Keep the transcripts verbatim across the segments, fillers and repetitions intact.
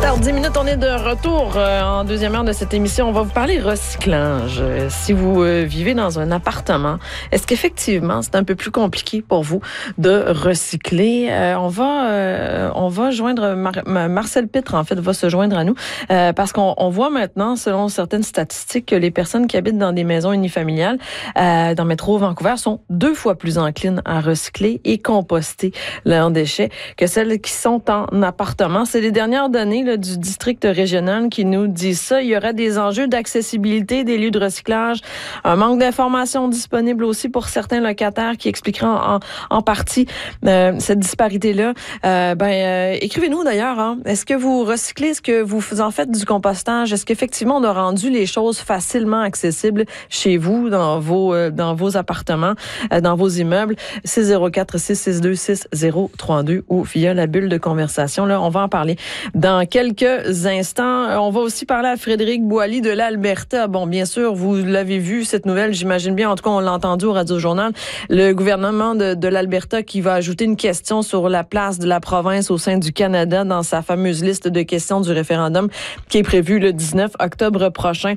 heures dix minutes, on est de retour euh, en deuxième heure de cette émission. On va vous parler recyclage. Euh, si vous euh, vivez dans un appartement, est-ce qu'effectivement c'est un peu plus compliqué pour vous de recycler? Euh, on va euh, on va joindre Mar- Marcel Pitre, en fait, va se joindre à nous euh, parce qu'on on voit maintenant, selon certaines statistiques, que les personnes qui habitent dans des maisons unifamiliales euh, dans le métro Vancouver sont deux fois plus enclines à recycler et composter leurs déchets que celles qui sont en appartement. C'est les dernières données là, du district régional qui nous disent ça. Il y aura des enjeux d'accessibilité des lieux de recyclage, un manque d'informations disponibles aussi pour certains locataires qui expliqueront en, en partie euh, cette disparité-là. Euh, ben, euh, écrivez-nous d'ailleurs. Hein. Est-ce que vous recyclez? Est-ce que vous en faites du compostage? Est-ce qu'effectivement on a rendu les choses facilement accessibles chez vous, dans vos euh, dans vos appartements, euh, dans vos immeubles? six zéro quatre six six deux six zéro trois deux ou via la bulle de conversation. Là, on va en parler dans quelques instants. On va aussi parler à Frédéric Boily de l'Alberta. Bon, bien sûr, vous l'avez vu, cette nouvelle, j'imagine bien. En tout cas, on l'a entendu au Radio-Journal. Le gouvernement de, de l'Alberta qui va ajouter une question sur la place de la province au sein du Canada dans sa fameuse liste de questions du référendum qui est prévue le dix-neuf octobre prochain.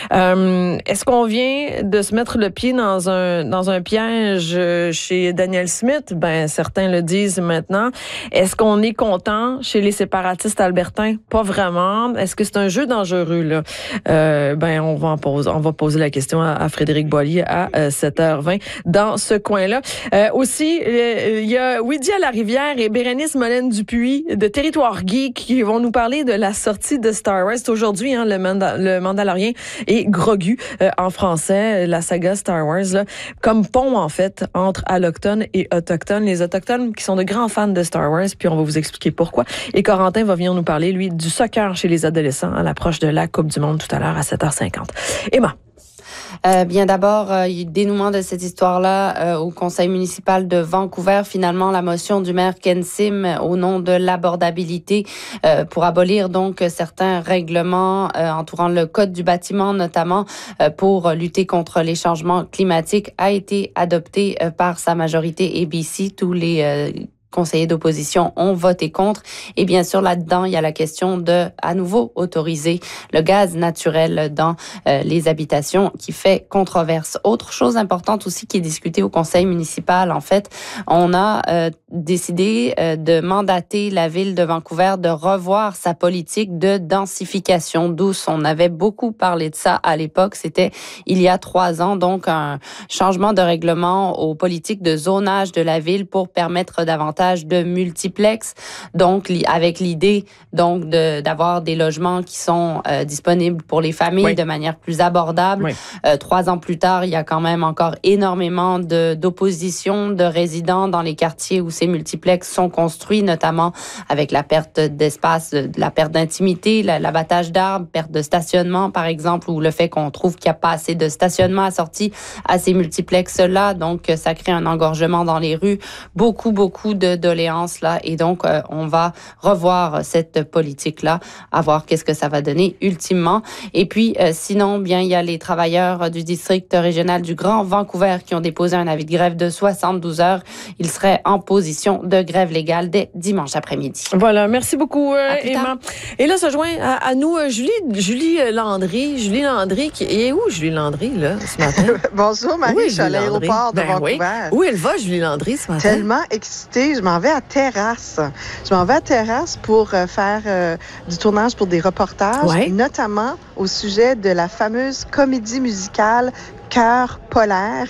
Euh, est-ce qu'on vient de se mettre le pied dans un, dans un piège chez Danielle Smith? Ben, certains le disent maintenant. Est-ce qu'on est content chez les séparatistes albertains? Pas vraiment. Est-ce que c'est un jeu dangereux, là? Euh, ben, on va en poser, on va poser la question à, à Frédéric Boily à euh, sept heures vingt dans ce coin-là. Euh, aussi, il euh, y a Wydia Larivière et Bérénice Molène-Dupuis de Territoire Geek qui vont nous parler de la sortie de Star Wars. C'est aujourd'hui, hein, le, Manda- le Mandalorien et Grogu euh, en français, la saga Star Wars, là, comme pont, en fait, entre allochtones et autochtones. Les autochtones qui sont de grands fans de Star Wars, puis on va vous expliquer pourquoi. Et Corentin va venir nous parler, lui, du soccer chez les adolescents à l'approche de la Coupe du Monde tout à l'heure à sept heures cinquante. Emma. Euh, bien d'abord, euh, dénouement de cette histoire-là euh, au conseil municipal de Vancouver. Finalement, la motion du maire Ken Sim euh, au nom de l'abordabilité euh, pour abolir donc certains règlements euh, entourant le code du bâtiment, notamment euh, pour lutter contre les changements climatiques, a été adoptée euh, par sa majorité A B C. Tous les euh, conseillers d'opposition ont voté contre. Et bien sûr, là-dedans, il y a la question de, à nouveau, autoriser le gaz naturel dans euh, les habitations qui fait controverse. Autre chose importante aussi qui est discutée au conseil municipal, en fait, on a euh, décidé euh, de mandater la ville de Vancouver de revoir sa politique de densification douce. On avait beaucoup parlé de ça à l'époque. C'était il y a trois ans, donc un changement de règlement aux politiques de zonage de la ville pour permettre davantage de multiplex, donc li- avec l'idée donc de d'avoir des logements qui sont euh, disponibles pour les familles oui. de manière plus abordable. Oui. Euh, trois ans plus tard, il y a quand même encore énormément de d'opposition de résidents dans les quartiers où ces multiplex sont construits, notamment avec la perte d'espace, la perte d'intimité, la, l'abattage d'arbres, perte de stationnement par exemple, ou le fait qu'on trouve qu'il n'y a pas assez de stationnement assorti à ces multiplex-là, donc ça crée un engorgement dans les rues, beaucoup beaucoup de doléances là, et donc euh, on va revoir cette politique là, à voir qu'est-ce que ça va donner ultimement. Et puis euh, sinon, bien il y a les travailleurs du district régional du Grand Vancouver qui ont déposé un avis de grève de soixante-douze heures. Ils seraient en position de grève légale dès dimanche après-midi. Voilà, merci beaucoup euh, Emma. Et là se joint à, à nous euh, Julie Julie Landry, Julie Landry qui est où Julie Landry là ce matin? Bonjour Marie, oui, je suis à l'aéroport de ben Vancouver. Oui. Où elle va Julie Landry ce matin? Tellement excitée. Je m'en vais à Terrasse. Je m'en vais à Terrasse pour euh, faire euh, du tournage pour des reportages, ouais. notamment au sujet de la fameuse comédie musicale Cœur polaire,